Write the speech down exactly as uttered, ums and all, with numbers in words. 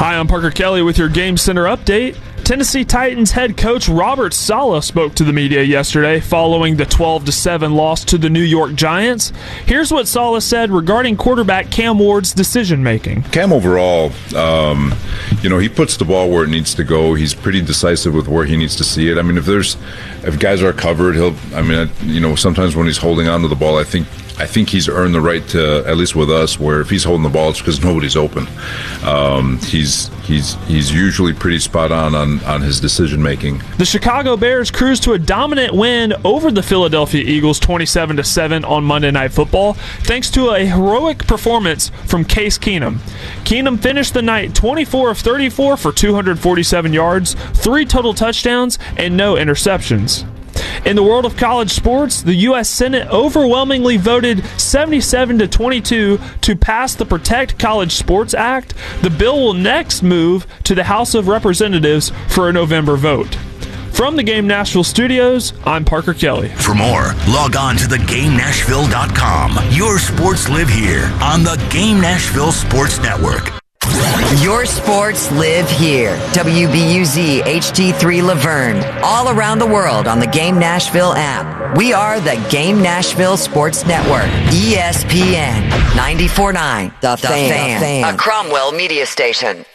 Hi, I'm Parker Kelly with your Game Center update. Tennessee Titans head coach Robert Saleh spoke to the media yesterday following the twelve to seven loss to the New York Giants. Here's what Saleh said regarding quarterback Cam Ward's decision-making. Cam overall, um, you know, he puts the ball where it needs to go. He's pretty decisive with where he needs to see it. I mean, if there's, if guys are covered, he'll, I mean, you know, sometimes when he's holding on to the ball, I think I think he's earned the right to, at least with us, where if he's holding the ball, it's because nobody's open. Um, he's he's he's usually pretty spot on on, on his decision making. The Chicago Bears cruised to a dominant win over the Philadelphia Eagles, twenty-seven to seven on Monday Night Football, thanks to a heroic performance from Case Keenum. Keenum finished the night twenty-four of thirty-four for two hundred forty-seven yards, three total touchdowns, and no interceptions. In the world of college sports, the U S Senate overwhelmingly voted seventy-seven to twenty-two to pass the Protect College Sports Act. The bill will next move to the House of Representatives for a November vote. From the Game Nashville studios, I'm Parker Kelly. For more, log on to the game nashville dot com. Your sports live here on the Game Nashville Sports Network. Your sports live here. W B U Z H D three Laverne. All around the world on the Game Nashville app. We are the Game Nashville Sports Network. E S P N ninety-four point nine. The, the Fan. Fan. A Cromwell media station.